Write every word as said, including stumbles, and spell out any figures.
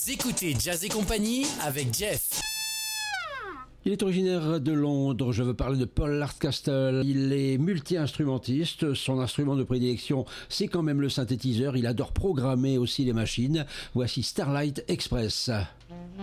Écoutez Jazz et compagnie avec Jeff. Il est originaire de Londres, je veux parler de Paul Hardcastle. Il est multi-instrumentiste, son instrument de prédilection c'est quand même le synthétiseur, il adore programmer aussi les machines. Voici Starlight Express.